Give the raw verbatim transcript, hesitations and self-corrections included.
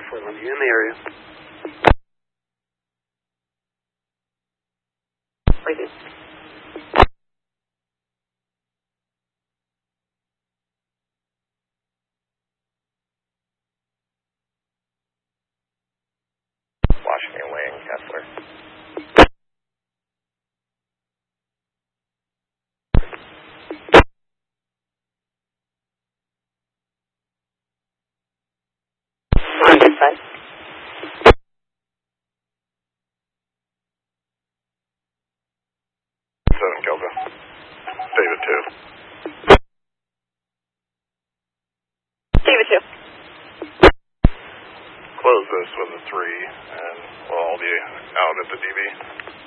for them. You in the area? Ready. Washington Wing, Kessler. one two five. Seven Kelvin. David two. David two. Close this with a three, and we'll all be out at the D B.